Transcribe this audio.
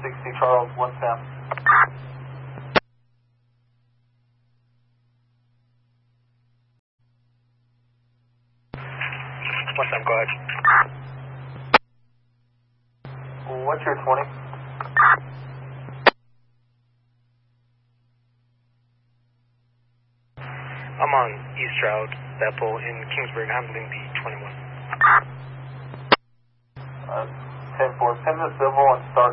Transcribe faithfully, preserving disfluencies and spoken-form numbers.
sixty Charles, one ten. one ten, go ahead. What's your twenty? I'm on East Stroud, Bethel in Kingsburg, handling the twenty-one. Uh, ten four, pin the civil and start